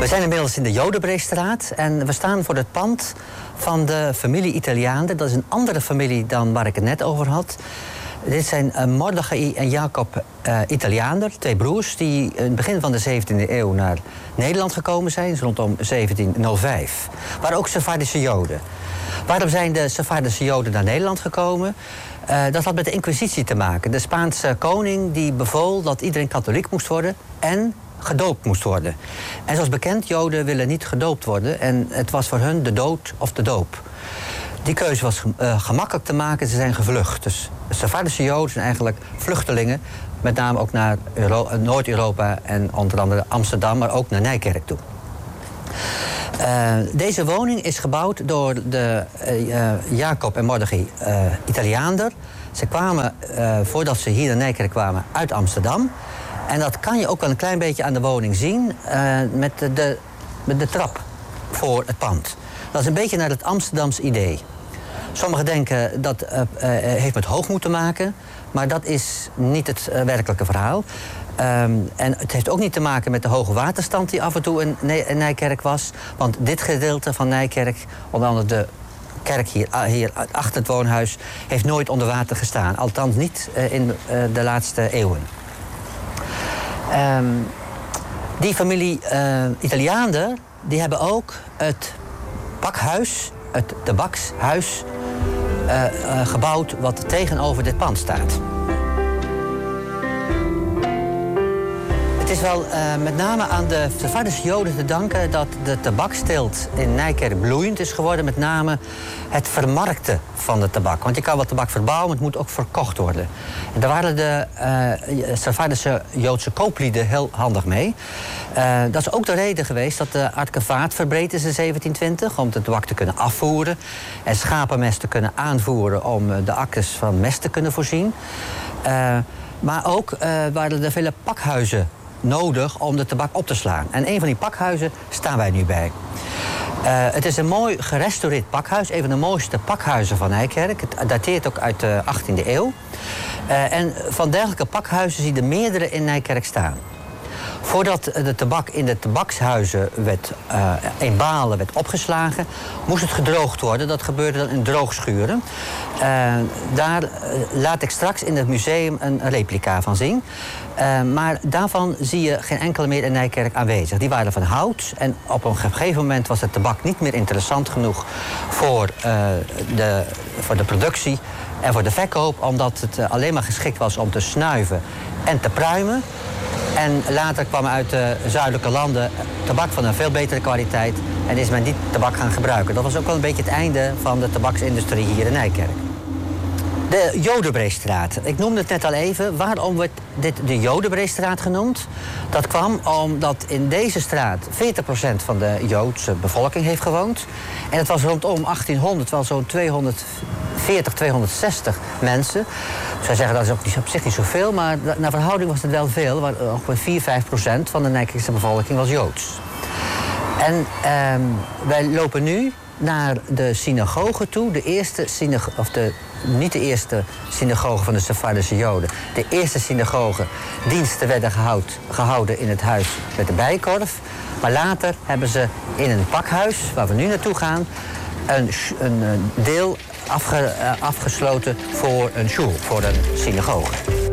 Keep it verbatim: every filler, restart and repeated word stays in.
We zijn inmiddels in de Jodenbreestraat en we staan voor het pand van de familie Italiaander. Dat is een andere familie dan waar ik het net over had. Dit zijn uh, Mordechai en Jacob uh, Italiaander, twee broers die in het begin van de zeventiende eeuw naar Nederland gekomen zijn, rondom zeventienhonderdvijf. Maar ook Sephardische Joden. Waarom zijn de Sephardische Joden naar Nederland gekomen? Uh, dat had met de Inquisitie te maken. De Spaanse koning die bevool dat iedereen katholiek moest worden en gedoopt moest worden. En zoals bekend, Joden willen niet gedoopt worden en het was voor hun de dood of de doop. Die keuze was uh, gemakkelijk te maken, ze zijn gevlucht. Dus de Sephardische Joden zijn eigenlijk vluchtelingen, met name ook naar Noord-Europa en onder andere Amsterdam, maar ook naar Nijkerk toe. Uh, deze woning is gebouwd door de uh, Jacob en Mordechai uh, Italiaander. Ze kwamen, uh, voordat ze hier naar Nijkerk kwamen, uit Amsterdam. En dat kan je ook wel een klein beetje aan de woning zien, uh, met, de, de, met de trap voor het pand. Dat is een beetje naar het Amsterdams idee. Sommigen denken dat uh, uh, heeft met hoogmoed te maken, maar dat is niet het uh, werkelijke verhaal. Um, en het heeft ook niet te maken met de hoge waterstand die af en toe in, Nij in Nijkerk was. Want dit gedeelte van Nijkerk, onder andere de kerk hier, hier achter het woonhuis, heeft nooit onder water gestaan. Althans niet uh, in uh, de laatste eeuwen. Um, die familie uh, Italiaander, die hebben ook het pakhuis, het tabakshuis, uh, uh, gebouwd wat tegenover dit pand staat. Het is wel uh, met name aan de Sephardische Joden te danken dat de tabaksteelt in Nijkerk bloeiend is geworden. Met name het vermarkten van de tabak. Want je kan wel tabak verbouwen, maar het moet ook verkocht worden. En daar waren de uh, Sephardische Joodse kooplieden heel handig mee. Uh, dat is ook de reden geweest dat de Arkevaat verbreed is in zeventien twintig... om de tabak te kunnen afvoeren en schapenmest te kunnen aanvoeren om de akkers van mest te kunnen voorzien. Uh, maar ook uh, waren er vele pakhuizen nodig om de tabak op te slaan. En een van die pakhuizen staan wij nu bij. Uh, het is een mooi gerestaureerd pakhuis, een van de mooiste pakhuizen van Nijkerk. Het dateert ook uit de achttiende eeuw. Uh, en van dergelijke pakhuizen zie je er meerdere in Nijkerk staan. Voordat de tabak in de tabakshuizen werd, uh, in balen werd opgeslagen, moest het gedroogd worden. Dat gebeurde dan in droogschuren. Uh, daar uh, laat ik straks in het museum een replica van zien. Uh, maar daarvan zie je geen enkele meer in Nijkerk aanwezig. Die waren van hout en op een gegeven moment was de tabak niet meer interessant genoeg voor, uh, de, voor de productie en voor de verkoop, omdat het uh, alleen maar geschikt was om te snuiven en te pruimen. En later kwam uit de zuidelijke landen tabak van een veel betere kwaliteit en is men die tabak gaan gebruiken. Dat was ook wel een beetje het einde van de tabaksindustrie hier in Nijkerk. De Jodenbreestraat. Ik noemde het net al even. Waarom wordt dit de Jodenbreestraat genoemd? Dat kwam omdat in deze straat veertig procent van de Joodse bevolking heeft gewoond. En het was rondom achttienhonderd wel zo'n tweehonderdveertig, tweehonderdzestig mensen. Zij zeggen dat is ook niet, op zich niet zoveel, maar naar verhouding was het wel veel. Ongeveer vier, vijf procent van de Nijkerkse bevolking was Joods. En eh, wij lopen nu naar de synagoge toe. De eerste synagoge, of de, niet de eerste synagoge van de Sephardische Joden. De eerste synagoge diensten werden gehoud, gehouden in het huis met de Bijenkorf. Maar later hebben ze in een pakhuis, waar we nu naartoe gaan, een, een deel afge, uh, afgesloten voor een shul, voor een synagoge.